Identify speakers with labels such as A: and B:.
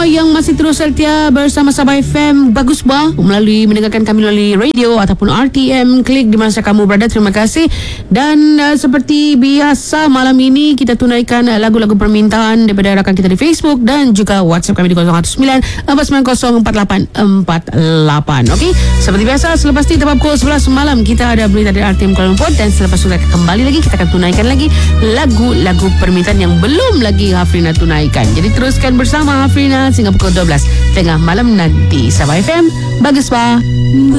A: semua yang masih terus setia bersama Sabah FM, bagus bah melalui mendengarkan kami melalui radio ataupun RTM. Klik di mana kamu berada. Terima kasih. Dan seperti biasa malam ini kita tunaikan lagu-lagu permintaan daripada rakan kita di Facebook dan juga WhatsApp kami di 019 490 4848. Okey, seperti biasa selepas ini tepat pukul 11 malam kita ada berita dari RTM Kuala Lumpur, dan selepas itu kembali lagi kita akan tunaikan lagi lagu-lagu permintaan yang belum lagi Hafrina tunaikan. Jadi teruskan bersama Hafrina sehingga pukul 12 tengah malam nanti. Sabah FM, bagus bah.